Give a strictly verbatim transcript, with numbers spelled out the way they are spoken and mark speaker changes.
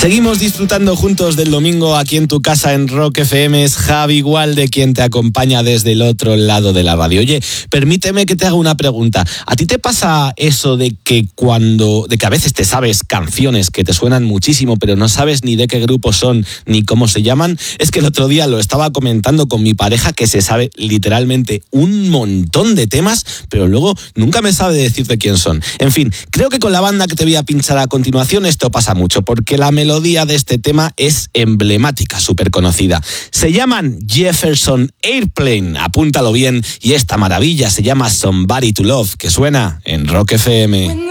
Speaker 1: Seguimos disfrutando juntos del domingo aquí en tu casa en Rock F M. Es Javi Gualde quien te acompaña desde el otro lado de la radio. Oye, permíteme que te haga una pregunta. ¿A ti te pasa eso de que cuando, de que a veces te sabes canciones que te suenan muchísimo, pero no sabes ni de qué grupo son ni cómo se llaman? Es que el otro día lo estaba comentando con mi pareja, que se sabe literalmente un montón de temas, pero luego nunca me sabe decirte quién son. En fin, creo que con la banda que te voy a pinchar a continuación esto pasa mucho, porque la melodía de este tema es emblemática, súper conocida. Se llaman Jefferson Airplane, apúntalo bien, y esta maravilla se llama Somebody to Love, que suena en Rock F M.